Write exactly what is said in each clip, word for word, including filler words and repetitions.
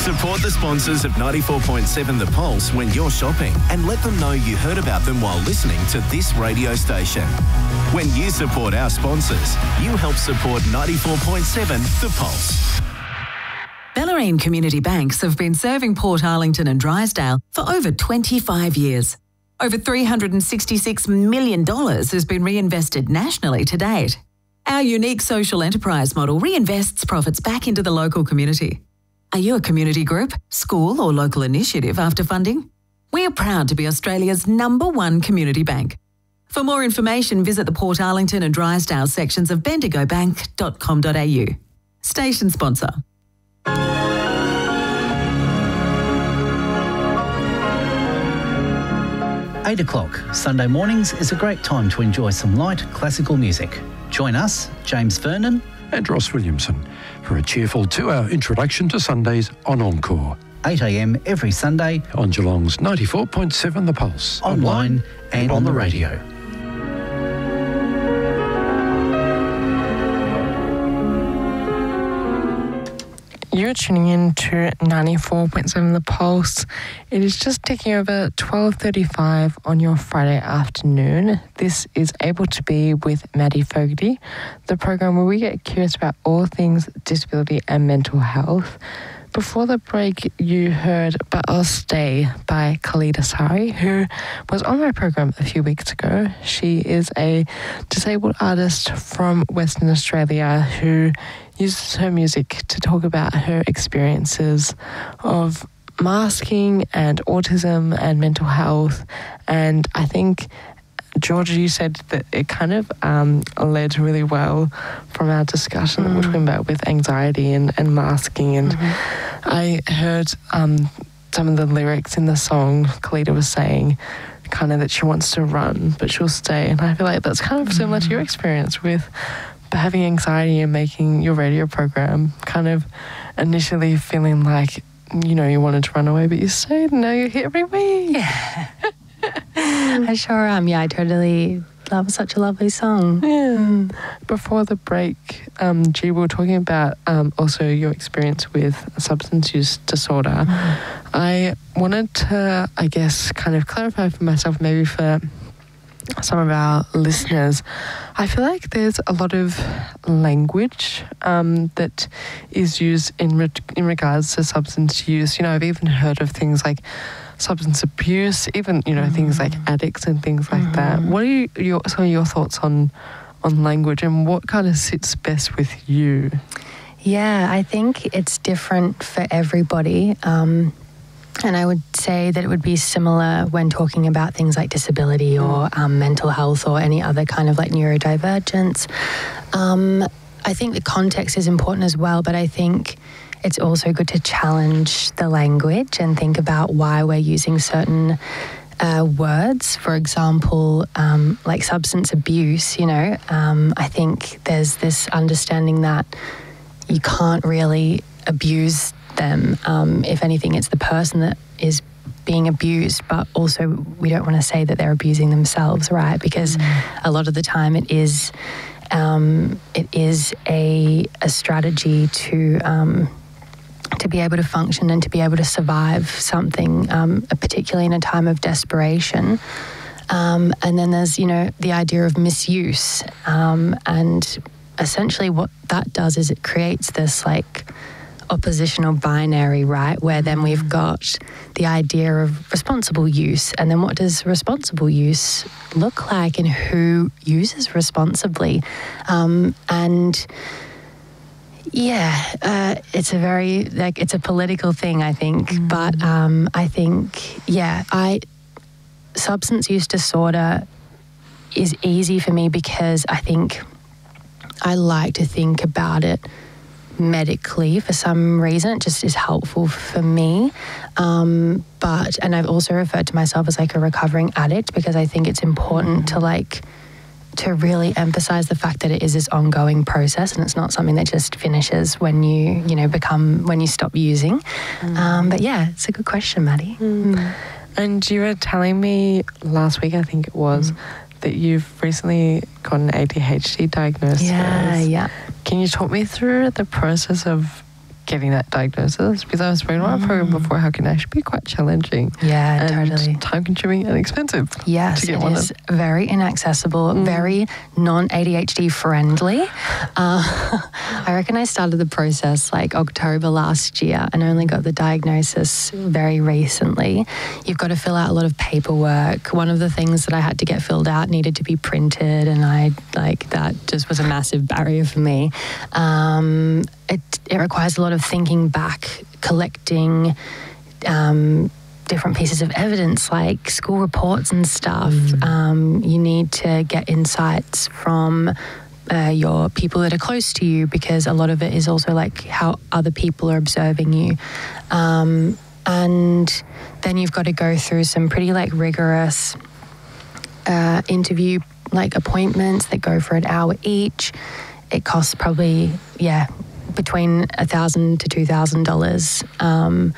Support the sponsors of ninety-four point seven The Pulse when you're shopping and let them know you heard about them while listening to this radio station. When you support our sponsors, you help support ninety-four point seven The Pulse. Bellarine Community Banks have been serving Port Arlington and Drysdale for over twenty-five years. Over three hundred sixty-six million dollars has been reinvested nationally to date. Our unique social enterprise model reinvests profits back into the local community. Are you a community group, school or local initiative after funding? We are proud to be Australia's number one community bank. For more information, visit the Port Arlington and Drysdale sections of bendigo bank dot com dot a u. Station sponsor. eight o'clock Sunday mornings is a great time to enjoy some light classical music. Join us, James Vernon and Ross Williamson, for a cheerful two-hour introduction to Sundays on Encore. eight a m every Sunday on Geelong's ninety-four point seven The Pulse. Online and on the radio. You're tuning in to ninety-four point seven The Pulse. It is just ticking over twelve thirty-five on your Friday afternoon. This is Able to Be with Maddie Fogarty, the program where we get curious about all things disability and mental health. Before the break, you heard But I'll Stay by Khalid Asari, who was on my program a few weeks ago. She is a disabled artist from Western Australia who uses her music to talk about her experiences of masking and autism and mental health. And I think, Georgia, you said that it kind of um, led really well from our discussion mm. that we're talking about with anxiety and, and masking. And mm-hmm. I heard um, some of the lyrics in the song. Kalida was saying kind of that she wants to run, but she'll stay. And I feel like that's kind of similar mm. to your experience with having anxiety and making your radio program, kind of initially feeling like, you know, you wanted to run away, but you stayed and now you're here every week. Yeah. I sure am. Yeah, I totally love such a lovely song. Yeah. Mm. Before the break, um, G, we were talking about um, also your experience with substance use disorder. Mm. I wanted to, I guess, kind of clarify for myself, maybe for some of our listeners. I feel like there's a lot of language um, that is used in re- in regards to substance use. You know, I've even heard of things like substance abuse, even, you know, mm. things like addicts and things like mm. that. What are you, your, some of your thoughts on on language and what kind of sits best with you? Yeah, I think it's different for everybody. Um, and I would say that it would be similar when talking about things like disability or um, mental health or any other kind of like neurodivergence. Um, I think the context is important as well, but I think it's also good to challenge the language and think about why we're using certain uh, words. For example, um, like substance abuse, you know, um, I think there's this understanding that you can't really abuse them. Um, if anything, it's the person that is being abused, but also we don't want to say that they're abusing themselves, right? Because mm. a lot of the time it is um, it is a, a strategy to um, to be able to function and to be able to survive something, um, particularly in a time of desperation. Um, and then there's, you know, the idea of misuse. Um, and essentially what that does is it creates this like oppositional binary, right? Where then we've got the idea of responsible use. And then what does responsible use look like and who uses responsibly? Um, and Yeah, uh, it's a very, like, it's a political thing, I think. Mm. But um, I think, yeah, I, substance use disorder is easy for me because I think I like to think about it medically for some reason. It just is helpful for me. Um, but, and I've also referred to myself as like a recovering addict because I think it's important mm. to like, to really emphasize the fact that it is this ongoing process and it's not something that just finishes when you, you know, become, when you stop using. Mm. Um, but yeah, it's a good question, Maddie. Mm. Mm. And you were telling me last week, I think it was, mm. that you've recently got an A D H D diagnosis. Yeah, yeah. Can you talk me through the process of getting that diagnosis? Because I was spoken about a program before how it can actually be quite challenging. Yeah, and totally. time-consuming and expensive. Yes, to get it one is of. very inaccessible, Mm. very non-A D H D friendly. Uh, I reckon I started the process like October last year and only got the diagnosis very recently. You've got to fill out a lot of paperwork. One of the things that I had to get filled out needed to be printed, and I like that just was a massive barrier for me. Um, it, it requires a lot of thinking back, collecting um, different pieces of evidence like school reports and stuff. Mm. Um, you need to get insights from uh, your people that are close to you, because a lot of it is also like how other people are observing you. Um, and then you've got to go through some pretty like rigorous uh, interview like appointments that go for an hour each. It costs probably, yeah, between a thousand to two thousand dollars, um,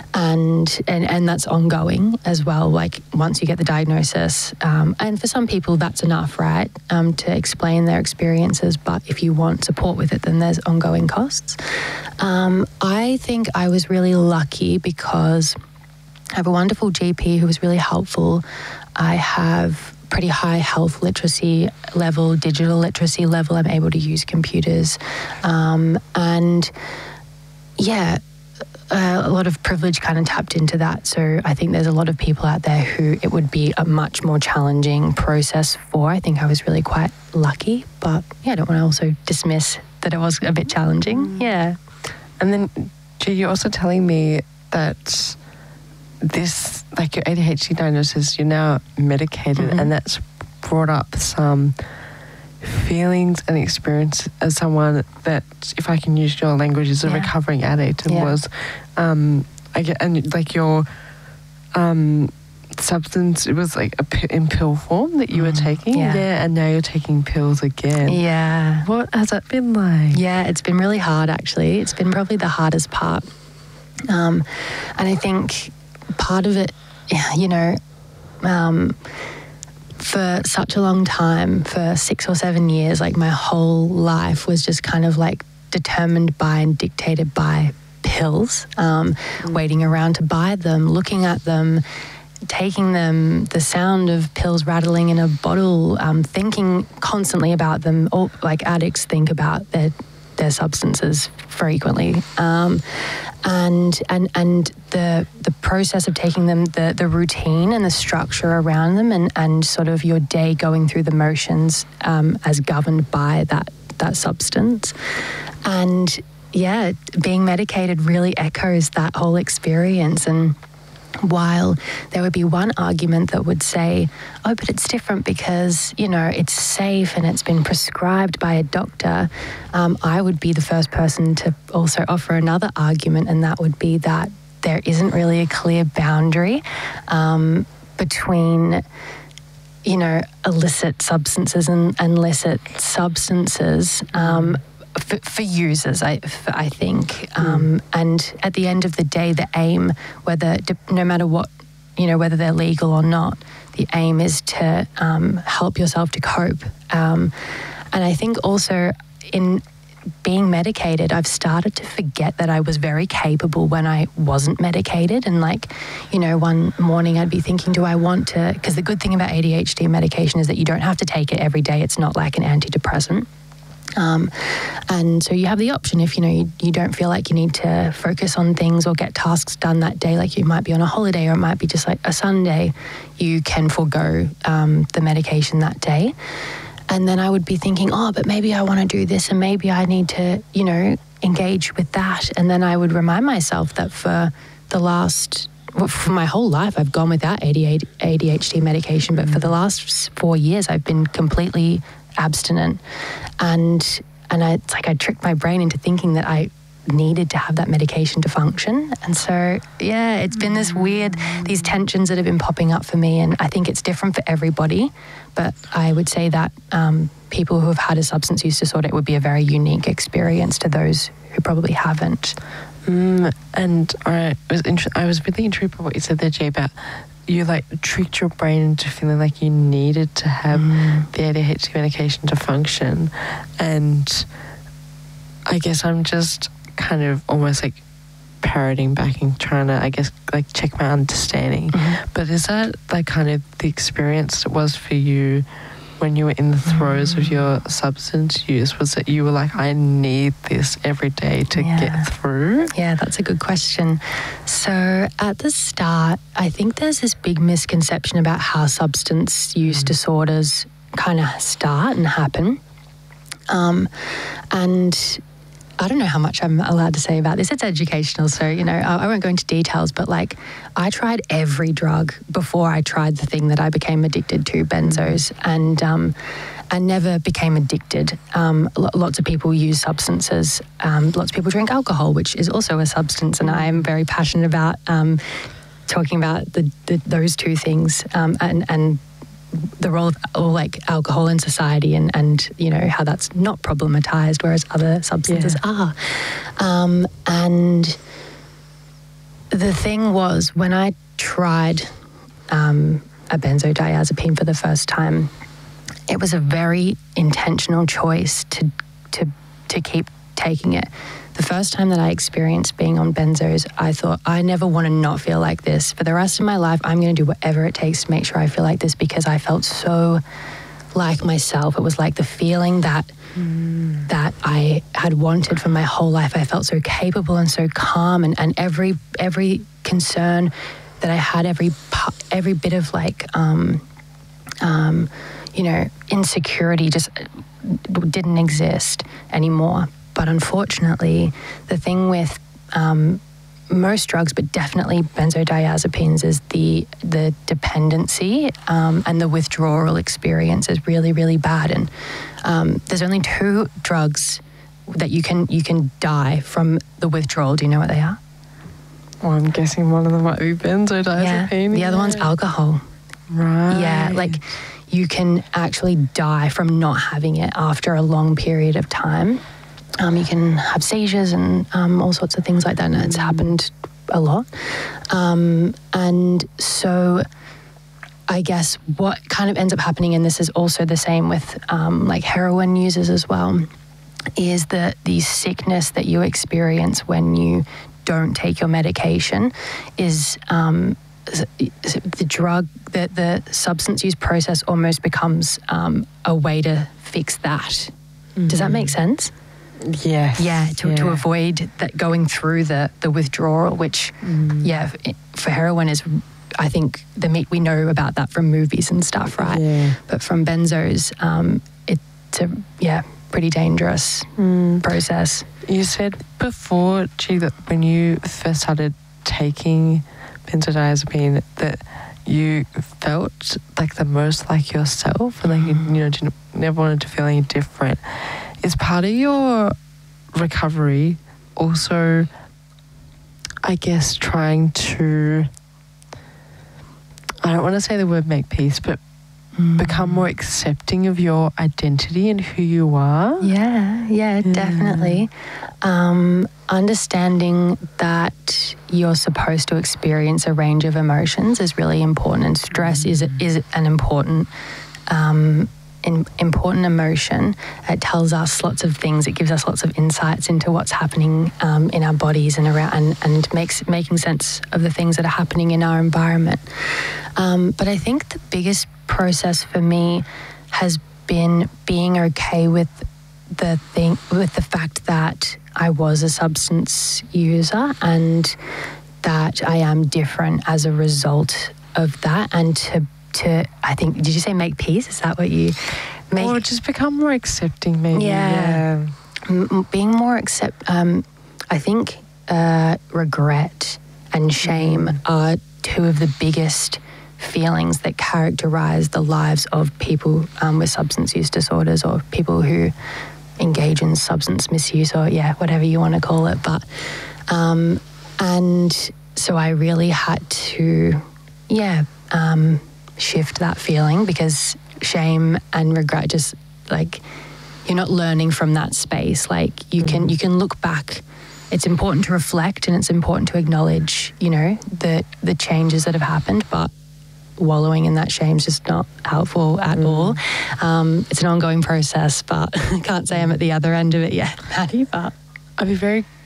and and and that's ongoing as well. Like once you get the diagnosis, um, and for some people that's enough, right, um, to explain their experiences. But if you want support with it, then there's ongoing costs. Um, I think I was really lucky because I have a wonderful G P who was really helpful. I have pretty high health literacy level, digital literacy level. I'm able to use computers. Um, and yeah, uh, a lot of privilege kind of tapped into that. So I think there's a lot of people out there who it would be a much more challenging process for. I think I was really quite lucky, but yeah, I don't want to also dismiss that it was a bit challenging. Mm. Yeah. And then, G, you're also telling me that this, like your A D H D diagnosis, you're now medicated, mm-hmm. and that's brought up some feelings and experience as someone that, if I can use your language, is a yeah. recovering addict, and yeah. was, um, I get, and like your um, substance, it was like a p- in pill form that you mm. were taking, yeah. yeah, and now you're taking pills again. Yeah. What has that been like? Yeah, it's been really hard actually. It's been probably the hardest part, um, and I think part of it, you know, um, for such a long time, for six or seven years, like my whole life was just kind of like determined by and dictated by pills, um, mm. waiting around to buy them, looking at them, taking them, the sound of pills rattling in a bottle, um, thinking constantly about them. All, like addicts think about their their substances frequently, um, and and and the the process of taking them, the the routine and the structure around them, and and sort of your day going through the motions um, as governed by that that substance, and yeah, being medicated really echoes that whole experience. And while there would be one argument that would say, oh, but it's different because, you know, it's safe and it's been prescribed by a doctor, um, I would be the first person to also offer another argument, and that would be that there isn't really a clear boundary um, between, you know, illicit substances and, and licit substances. Um, For, for users, I, for, I think, um, mm. and at the end of the day, the aim, whether no matter what, you know, whether they're legal or not, the aim is to um, help yourself to cope. Um, and I think also in being medicated, I've started to forget that I was very capable when I wasn't medicated. And like, you know, one morning I'd be thinking, do I want to? Because the good thing about A D H D medication is that you don't have to take it every day. It's not like an antidepressant. Um, and so you have the option if, you know, you, you don't feel like you need to focus on things or get tasks done that day, like you might be on a holiday or it might be just like a Sunday, you can forego um, the medication that day. And then I would be thinking, oh, but maybe I want to do this and maybe I need to, you know, engage with that. And then I would remind myself that for the last, well, for my whole life, I've gone without A D H D medication, but for the last four years, I've been completely abstinent, and and I, it's like I tricked my brain into thinking that I needed to have that medication to function. And so yeah, it's been this weird, these tensions that have been popping up for me, and I think it's different for everybody, but I would say that um, people who have had a substance use disorder, it would be a very unique experience to those who probably haven't. Mm, and I was inter- I was really intrigued by what you said there, Jay, about you like tricked your brain into feeling like you needed to have mm. the A D H D medication to function. And I guess I'm just kind of almost like parroting back and trying to, I guess, like check my understanding. Mm-hmm. But is that like kind of the experience it was for you when you were in the throes mm-hmm. of your substance use? Was that you were like, I need this every day to yeah. get through? Yeah, that's a good question. So at the start, I think there's this big misconception about how substance use mm-hmm. disorders kind of start and happen. Um, and I don't know how much I'm allowed to say about this. It's educational, so, you know, I, I won't go into details, but like I tried every drug before I tried the thing that I became addicted to, benzos, and um, I never became addicted. Um, lo- lots of people use substances. Um, lots of people drink alcohol, which is also a substance, and I am very passionate about um, talking about the, the, those two things um, and, and the role of or like alcohol in society and, and, you know, how that's not problematized, whereas other substances yeah. are. Um, and the thing was, when I tried um, a benzodiazepine for the first time, it was a very intentional choice to to to keep taking it. The first time that I experienced being on benzos, I thought, I never want to not feel like this. For the rest of my life, I'm going to do whatever it takes to make sure I feel like this, because I felt so like myself. It was like the feeling that mm. that I had wanted for my whole life. I felt so capable and so calm, and, and every every concern that I had, every every bit of like, um, um, you know, insecurity just didn't exist anymore. But unfortunately, the thing with um, most drugs, but definitely benzodiazepines, is the the dependency um, and the withdrawal experience is really, really bad. And um, there's only two drugs that you can you can die from the withdrawal. Do you know what they are? Well, I'm guessing one of them might be benzodiazepine. Yeah, the other one's alcohol. Right. Yeah, like you can actually die from not having it after a long period of time. Um, you can have seizures and um, all sorts of things like that, and it's happened a lot. Um, and so I guess what kind of ends up happening, and this is also the same with um, like heroin users as well, is that the sickness that you experience when you don't take your medication is um, the drug, the, the substance use process almost becomes um, a way to fix that. Mm-hmm. Does that make sense? Yes. Yeah, to, yeah. to avoid that going through the, the withdrawal, which, mm. yeah, for heroin is, I think, the meat we know about that from movies and stuff, right? Yeah. But from benzos, um, it's a, yeah, pretty dangerous mm. process. You said before, G, that when you first started taking benzodiazepine, that you felt like the most like yourself, and like you, you know, didn't, never wanted to feel any different. Is part of your recovery also, I guess, trying to, I don't want to say the word make peace, but mm. become more accepting of your identity and who you are? Yeah, yeah, yeah. definitely. Um, understanding that you're supposed to experience a range of emotions is really important, and stress mm. is is an important um In, important emotion. It tells us lots of things. It gives us lots of insights into what's happening um, in our bodies and around, and, and makes making sense of the things that are happening in our environment. Um, but I think the biggest process for me has been being okay with the thing, with the fact that I was a substance user and that I am different as a result of that, and to to, I think, did you say make peace? Is that what you make? Or just become more accepting, maybe. Yeah. yeah. M- being more accept, um, I think uh, regret and shame mm. are two of the biggest feelings that characterize the lives of people um, with substance use disorders, or people who engage in substance misuse, or yeah, whatever you want to call it. But, um, and so I really had to, yeah, um, shift that feeling, because shame and regret just like, you're not learning from that space. Like you can mm. you can look back. It's important to reflect, and it's important to acknowledge, you know, the the changes that have happened, but wallowing in that shame is just not helpful at mm. all. Um, it's an ongoing process, but I can't say I'm at the other end of it yet, Maddie. But I'd be very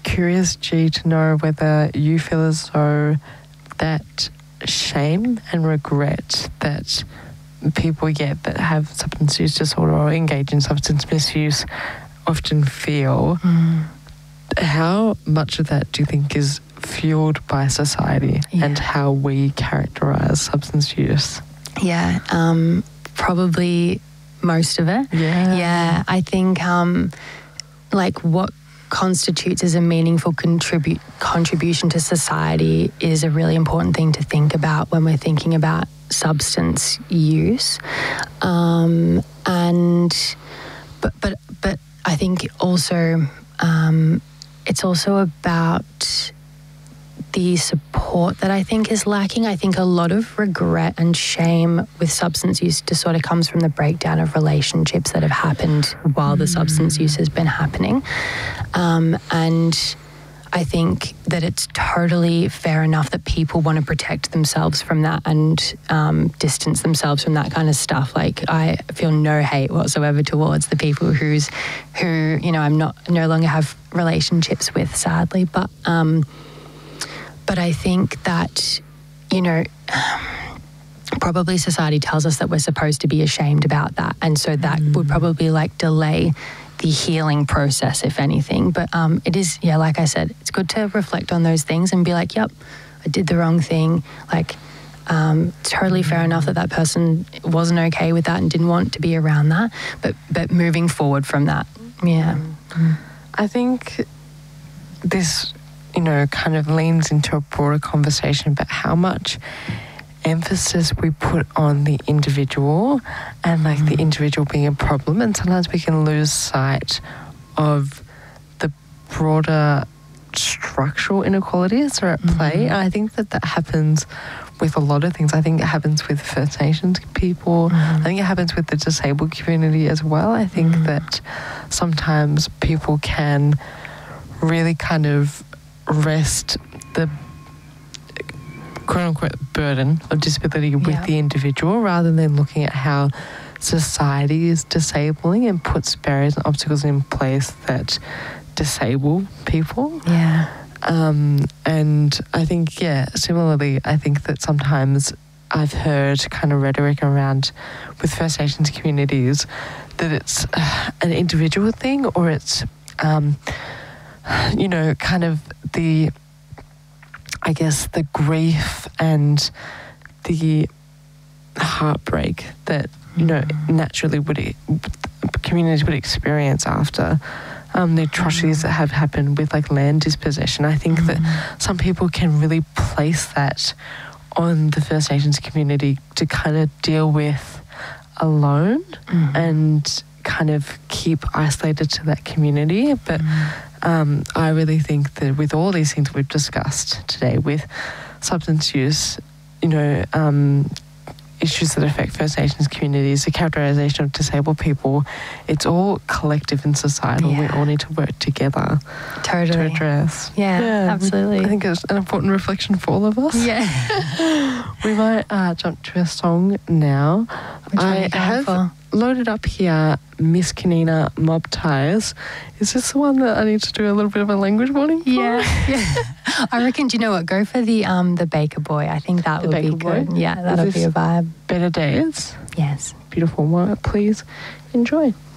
curious, G, to know whether you feel as though that shame and regret that people get that have substance use disorder or engage in substance misuse often feel, mm. how much of that do you think is fueled by society yeah. and how we characterise substance use? Yeah, um, probably most of it. Yeah. Yeah, I think um, like what constitutes as a meaningful contribute contribution to society is a really important thing to think about when we're thinking about substance use. Um, and but but but I think also um, it's also about the support that I think is lacking. I think a lot of regret and shame with substance use disorder comes from the breakdown of relationships that have happened while the substance use has been happening. Um, and I think that it's totally fair enough that people want to protect themselves from that and um, distance themselves from that kind of stuff. Like, I feel no hate whatsoever towards the people who's, who, you know, I'm not, no longer have relationships with, sadly. But, um, But I think that, you know, probably society tells us that we're supposed to be ashamed about that. And so that mm. would probably like delay the healing process, if anything. But um, it is, yeah, like I said, it's good to reflect on those things and be like, yep, I did the wrong thing. Like, um, totally fair enough that that person wasn't okay with that and didn't want to be around that. But, but moving forward from that, yeah. Mm. I think this, you know, kind of leans into a broader conversation about how much emphasis we put on the individual and like mm. the individual being a problem, and sometimes we can lose sight of the broader structural inequalities that are at play. Mm. I think that that happens with a lot of things. I think it happens with First Nations people. Mm. I think it happens with the disabled community as well. I think mm. that sometimes people can really kind of rest the quote-unquote burden of disability with yeah. the individual rather than looking at how society is disabling and puts barriers and obstacles in place that disable people. Yeah. Um, and I think, yeah, similarly, I think that sometimes I've heard kind of rhetoric around with First Nations communities that it's uh, an individual thing, or it's um, you know, kind of the, I guess, the grief and the heartbreak that, you know, naturally would communities would experience after um, the atrocities that have happened with like land dispossession. I think that some people can really place that on the First Nations community to kind of deal with alone mm-hmm. and kind of keep isolated to that community. But mm. um, I really think that with all these things we've discussed today, with substance use, you know, um, issues that affect First Nations communities, the characterisation of disabled people, it's all collective and societal. Yeah. We all need to work together totally. to address. Yeah, yeah, absolutely. I think it's an important reflection for all of us. Yeah. We might uh, jump to a song now. Which one are you I going have for? Loaded up here Miss Kanina Mob Ties. Is this the one that I need to do a little bit of a language warning for? Yeah, yeah. I reckon, do you know what? Go for the um the Baker Boy. I think that the would Baker be good. Boy? Yeah, that'll be a vibe. Better Days. Yes. Beautiful one. Please enjoy.